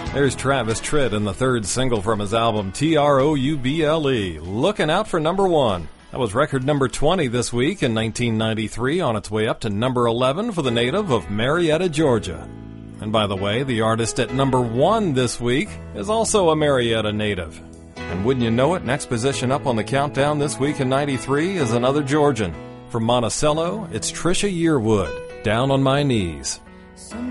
There's Travis Tritt in the third single from his album Trouble, Looking Out for number 1. That was record number 20 this week in 1993, on its way up to number 11 for the native of Marietta, Georgia. And by the way, the artist at number 1 this week is also a Marietta native. And wouldn't you know it, next position up on the countdown this week in 93 is another Georgian. From Monticello, it's Trisha Yearwood, Down on My Knees.